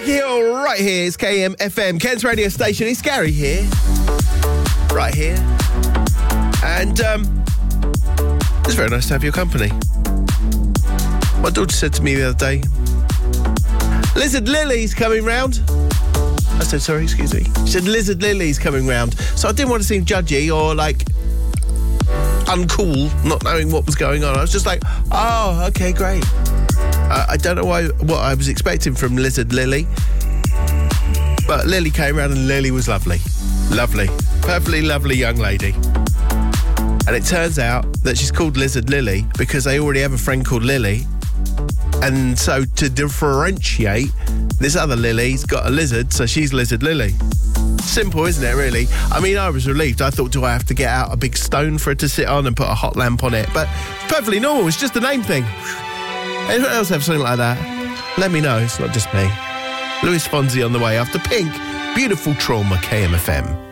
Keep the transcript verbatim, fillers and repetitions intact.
Jackie Hill, right here. It's K M F M, Ken's radio station. It's Gary here, right here. And um, it's very nice to have your company. My daughter said to me the other day, Lizard Lily's coming round. I said, sorry, excuse me. She said, Lizard Lily's coming round. So I didn't want to seem judgy or, like, uncool, not knowing what was going on. I was just like, oh, okay, great. Uh, I don't know why, what I was expecting from Lizard Lily, but Lily came around and Lily was lovely. Lovely. Perfectly lovely young lady. And it turns out that she's called Lizard Lily because they already have a friend called Lily. And so to differentiate, this other Lily's got a lizard, so she's Lizard Lily. Simple, isn't it, really? I mean, I was relieved. I thought, do I have to get out a big stone for it to sit on and put a hot lamp on it? But it's perfectly normal. It's just a name thing. Anyone else have something like that? Let me know. It's not just me. Louis Fonzi on the way after Pink. Beautiful Trauma, K M F M.